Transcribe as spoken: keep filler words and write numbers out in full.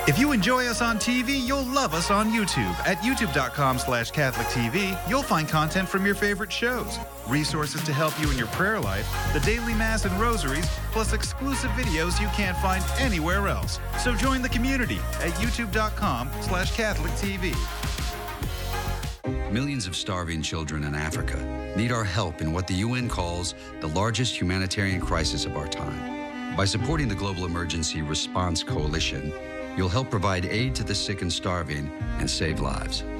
If you enjoy us on T V, you'll love us on YouTube. At youtube.com slash Catholic TV, you'll find content from your favorite shows, resources to help you in your prayer life, the daily mass and rosaries, plus exclusive videos you can't find anywhere else. So join the community at youtube.com slash Catholic TV. Millions of starving children in Africa need our help in what the U N calls the largest humanitarian crisis of our time. By supporting the Global Emergency Response Coalition, you'll help provide aid to the sick and starving and save lives.